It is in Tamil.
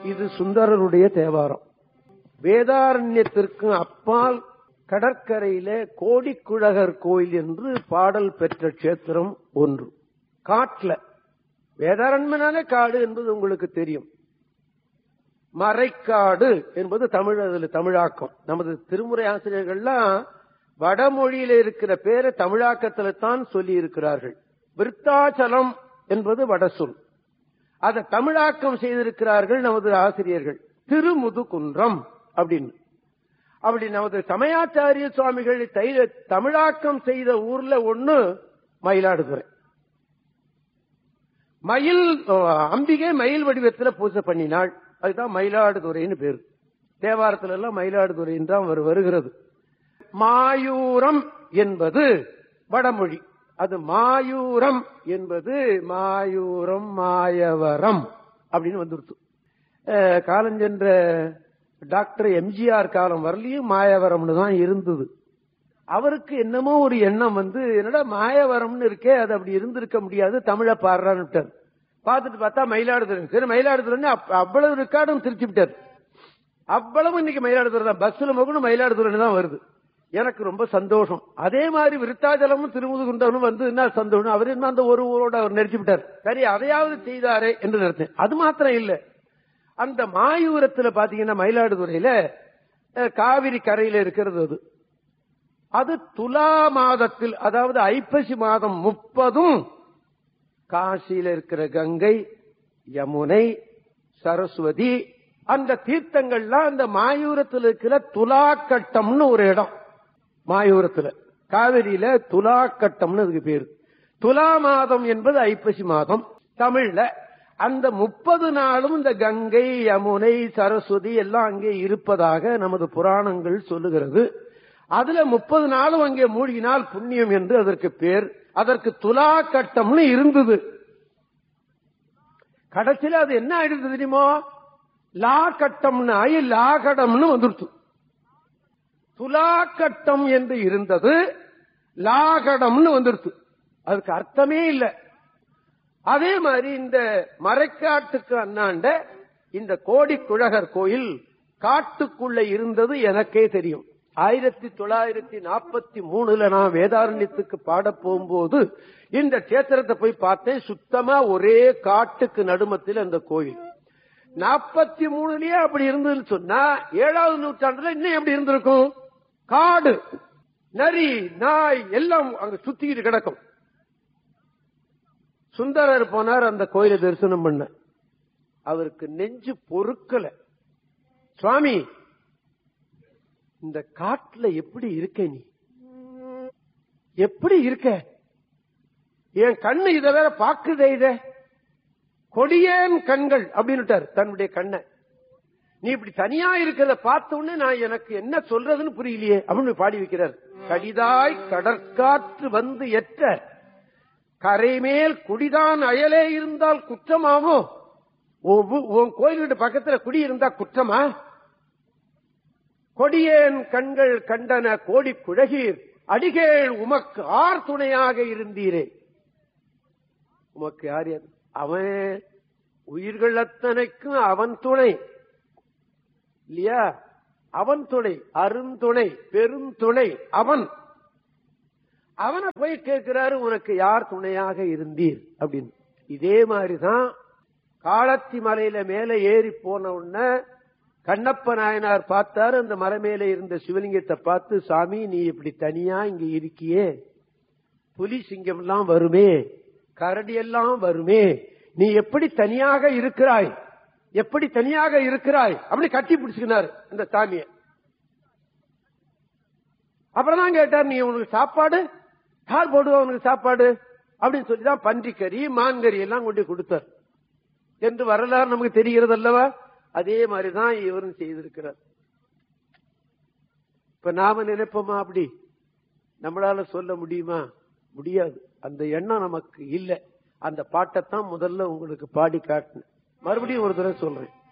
இது சுந்தரருடைய தேவாரம். வேதாரண்யத்திற்கு அப்பால் கடற்கரையில கோடிக்குழகர் கோயில் என்று பாடல் பெற்ற கஷேத்திரம் ஒன்று. காட்டுல வேதாரண்யனான காடு என்பது உங்களுக்கு தெரியும். மறைக்காடு என்பது தமிழாக்கம். நமது திருமுறை ஆசிரியர்கள்லாம் வடமொழியில இருக்கிற பேரை தமிழாக்கத்தில் தான் சொல்லி இருக்கிறார்கள். விருத்தாச்சலம் என்பது வட சொல். அதை தமிழாக்கம் செய்திருக்கிறார்கள் நமது ஆசிரியர்கள். திருமுதுகுன்றம் அப்படின்னு. அப்படி நமது சமயாச்சாரிய சுவாமிகள் தமிழாக்கம் செய்த ஊர்ல ஒண்ணு மயிலாடுதுறை. அம்பிகை மயில் வடிவத்தில் பூஜை பண்ணினாள். அதுதான் மயிலாடுதுறைன்னு பேரு. தேவாரத்துல எல்லாம் மயிலாடுதுறைன்னு தான் வருகிறது. மாயூரம் என்பது வடமொழி. அது மாயூரம் என்பது மாயூரம் மாயவரம் அப்படின்னு வந்துருச்சு. காலஞ்சென்ற டாக்டர் எம்ஜிஆர் காலம் வரலையும் மாயவரம்னு தான் இருந்தது. அவருக்கு என்னமோ ஒரு எண்ணம் வந்து, என்னடா மாயவரம்னு இருக்கே, அது அப்படி இருந்திருக்க முடியாது, தமிழை பாடுறான்னு பார்த்துட்டு பார்த்தா மயிலாடுதுறை. சரி, மயிலாடுதுறை அவ்வளவு ரெக்கார்டும் திருச்சி விட்டார். அவ்வளவு இன்னைக்கு மயிலாடுதுறை தான். பஸ்ல மகனும் மயிலாடுதுறை தான் வருது. எனக்கு ரொம்ப சந்தோஷம். அதே மாதிரி விருத்தாச்சலமும் திருமுதுகுன்றமும் வந்து என்ன சந்தோஷம். அவர் என்ன அந்த ஒரு ஊரோட அவர் நெரிச்சு விட்டார். சரி, அதையாவது செய்தாரே என்று நினைத்தேன். அது மாத்திரம் இல்ல, அந்த மாயூரத்துல பாத்தீங்கன்னா மயிலாடுதுறையில காவிரி கரையில இருக்கிறது. அது துலா மாதத்தில், அதாவது ஐப்பசி மாதம் 30 காசியில இருக்கிற கங்கை, யமுனை, சரஸ்வதி அந்த தீர்த்தங்கள்லாம் அந்த மாயூரத்தில் இருக்கிற துலாக்கட்டம்னு ஒரு இடம். மாயூரத்துல காவிரியில துலாக்கட்டம்னு அதுக்கு பேரு. துலா மாதம் என்பது ஐப்பசி மாதம் தமிழ்ல. அந்த 30 நாளும் இந்த கங்கை, யமுனை, சரஸ்வதி எல்லாம் அங்கே இருப்பதாக நமது புராணங்கள் சொல்லுகிறது. அதுல 30 நாளும் அங்கே மூழ்கினால் புண்ணியம் என்று அதற்கு பேர். அதற்கு துலா கட்டம்னு இருந்தது. கடைசியில் அது என்ன ஆயிடுது தெரியுமோ, லா கட்டம்னு ஆகி லாகடம்னு வந்துருச்சு. துலா கட்டம் என்று இருந்தது லாகடம்னு வந்துருச்சு. அதுக்கு அர்த்தமே இல்லை. அதே மாதிரி இந்த மறைக்காட்டுக்கு அண்ணாண்ட இந்த கோடிக்குழகர் கோயில் காட்டுக்குள்ள இருந்தது எனக்கே தெரியும். 1943 நான் வேதாரண்யத்துக்கு பாட போகும்போது இந்த கஷேத்திரத்தை போய் பார்த்தேன். சுத்தமா ஒரே காட்டுக்கு நடுமத்தில் அந்த கோயில். 43லயே அப்படி இருந்ததுன்னு சொன்னா 7வது நூற்றாண்டுல இன்னும் எப்படி இருந்திருக்கும்? காடு, நரி, நாய் எல்லாம் அங்க சுத்திக்கிட்டு கிடக்கும். சுந்தரர் போனார் அந்த கோயிலை தரிசனம் பண்ண. அவருக்கு நெஞ்சு பொறுக்கல. சுவாமி, இந்த காட்டுல எப்படி இருக்க, நீ எப்படி இருக்க? என் கண்ணு இத வேற பாக்குதே, இத கொடியேன் கண்கள் அப்படின்னு தன்னுடைய கண்ணை. நீ இப்படி தனியா இருக்கிறத பார்த்த உடனே நான் எனக்கு என்ன சொல்றதுன்னு புரியலையே அப்படின்னு பாடி வைக்கிறார். கடிதாய் கடற்காற்று வந்து எற்ற கரைமேல் குடிதான் அயலே இருந்தால் குற்றமாவோ? உன் கோயிலுடைய பக்கத்துல குடி இருந்தா குற்றமா? கொடியேன் கண்கள் கண்டன கோடி குழகீர் அடிகேள் உமக்கு ஆர் துணையாக இருந்தீரே. உமக்கு யார்? அவன் உயிர்கள் அத்தனைக்கும் அவன் துணை இல்லையா? அவன் துணை, அருந்துணை, பெருந்துணை அவன். அவனை போய் கேட்கிறாரு, உனக்கு யார் துணையாக இருந்தீர் அப்படின்னு. இதே மாதிரிதான் காளத்தி மலையில மேல ஏறி போன உடனே கண்ணப்ப நாயனார் பார்த்தாரு. அந்த மலை மேல இருந்த சிவலிங்கத்தை பார்த்து, சாமி நீ இப்படி தனியா இங்க இருக்கியே, புலி சிங்கம் எல்லாம் வருமே, கரடி எல்லாம் வருமே, நீ எப்படி தனியாக இருக்கிறாய், எப்படி தனியாக இருக்கிறாய் அப்படி கட்டி பிடிச்சுக்கினாரு அந்த சாமிய. அப்புறம் தான் கேட்டார், நீ உனக்கு சாப்பாடு யார் போடுவா, உனக்கு சாப்பாடு அப்படின்னு சொல்லிதான் பன்றிக்கறி மான்கறி எல்லாம் கொண்டு கொடுத்தார் என்று வரலாறு நமக்கு தெரிகிறது அல்லவா? அதே மாதிரிதான் இவரும் செய்திருக்கிறார். இப்ப நாம நினைப்போமா அப்படி? நம்மளால சொல்ல முடியுமா? முடியாது. அந்த எண்ணம் நமக்கு இல்லை. அந்த பாட்டைத்தான் முதல்ல உங்களுக்கு பாடி காட்டினேன். மறுபடியும் ஒரு தடவை சொல்றேன்.